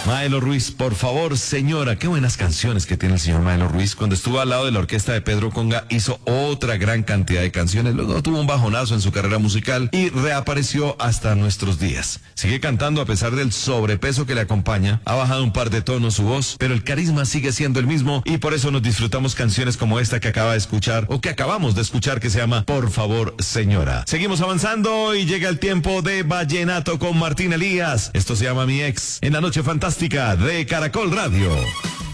Maelo Ruiz, por favor, señora. Qué buenas canciones que tiene el señor Maelo Ruiz. Cuando estuvo al lado de la orquesta de Pedro Conga, hizo otra gran cantidad de canciones. Luego tuvo un bajonazo en su carrera musical y reapareció hasta nuestros días. Sigue cantando a pesar del sobrepeso que le acompaña. Ha bajado un par de tonos su voz, pero el carisma sigue siendo el mismo y por eso nos disfrutamos canciones como esta que acaba de escuchar o que acabamos de escuchar, que se llama Por favor, señora. Seguimos avanzando y llega el tiempo de Vallenato con Martín Elías. Esto se llama Mi Ex en la noche fantástica de Caracol Radio.